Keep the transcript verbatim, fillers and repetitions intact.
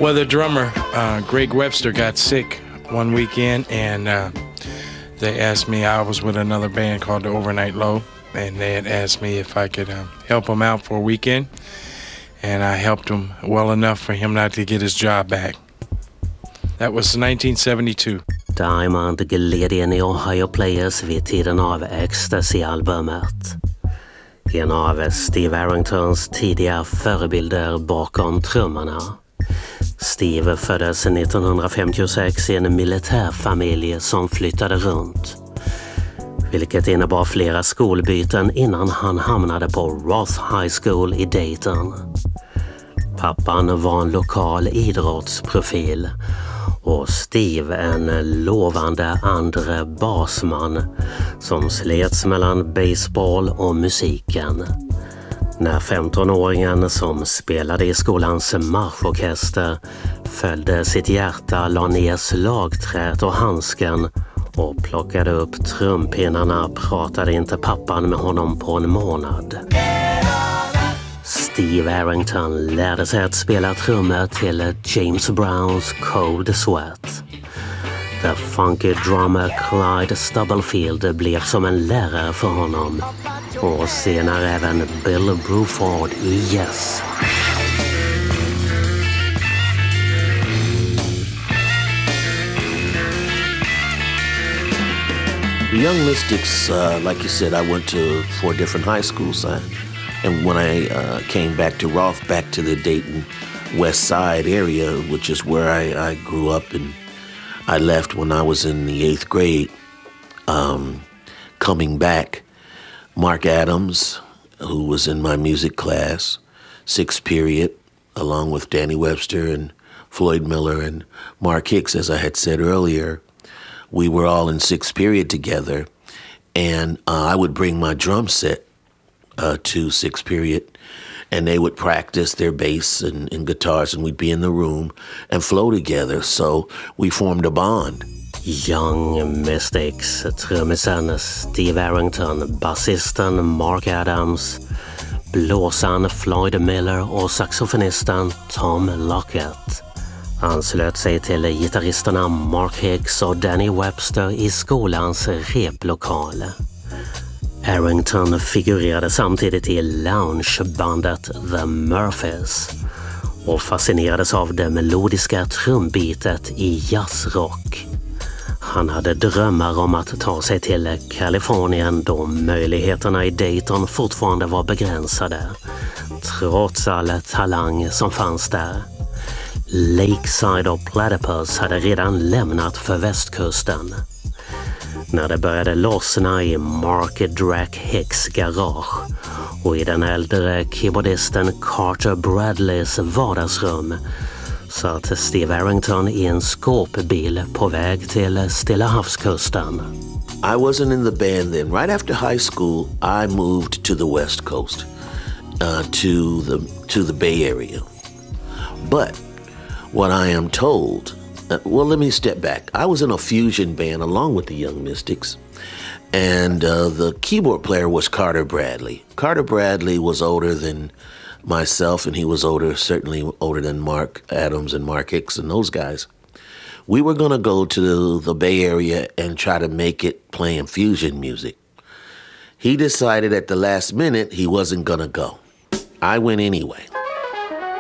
Well, the drummer, uh, Greg Webster, got sick one weekend, and uh, they asked me, I was with another band called the Overnight Low, and they had asked me if I could uh, help him out for a weekend, and I helped him well enough for him not to get his job back. That was nineteen seventy-two. Diamond gled in i Ohio Players vid tiden av Ecstasy-albumet. En av Steve Arringtons tidiga förebilder bakom trummorna. Steve föddes nittonhundrafemtiosex i en militärfamilj som flyttade runt, vilket innebar flera skolbyten innan han hamnade på Roth High School i Dayton. Pappan var en lokal idrottsprofil och Steve en lovande andre basman som slets mellan baseball och musiken. När femtonåringen som spelade i skolans marschorkester följde sitt hjärta, la ner slagträet och handsken och plockade upp trumpinnarna, pratade inte pappan med honom på en månad. Steve Arrington lärde sig att spela trummor till James Browns Cold Sweat. The funky drummer Clyde Stubblefield blev som en lärare för honom, och senare även Bill Bruford i Yes. The Young Mystics, uh, like you said, I went to four different high schools. I, and when I uh, came back to Roth, back to the Dayton West Side area, which is where I, I grew up, and I left when I was in the eighth grade. Um, coming back, Mark Adams, who was in my music class, sixth period, along with Danny Webster and Floyd Miller and Mark Hicks, as I had said earlier, we were all in sixth period together, and uh, I would bring my drum set uh, to sixth period, and they would practice their bass and, and guitars, and we'd be in the room and flow together, so we formed a bond. Young Mystics, trummisen Steve Arrington, basisten Mark Adams, blåsaren Floyd Miller och saxofonisten Tom Lockett anslöt sig till gitarristerna Mark Hicks och Danny Webster i skolans replokal. Arrington figurerade samtidigt i loungebandet The Murphys och fascinerades av det melodiska trumbitet i jazzrock. Han hade drömmar om att ta sig till Kalifornien då möjligheterna i Dayton fortfarande var begränsade, trots all talang som fanns där. Lakeside och Platypus hade redan lämnat för västkusten. När det började lossna i Mark Drack Hicks garage och i den äldre keyboardisten Carter Bradleys vardagsrum satt Steve Arrington i en skåpbil på väg till Stilla havskusten. I wasn't in the band then. Right after high school, I moved to the West Coast, uh, to the to the Bay Area. But what I am told, uh, well, let me step back. I was in a fusion band along with the Young Mystics, and uh, the keyboard player was Carter Bradley. Carter Bradley was older than myself, and he was older, certainly older than Mark Adams and Mark Hicks and those guys. We were going to go to the Bay Area and try to make it playing fusion music. He decided at the last minute he wasn't going to go. I went anyway.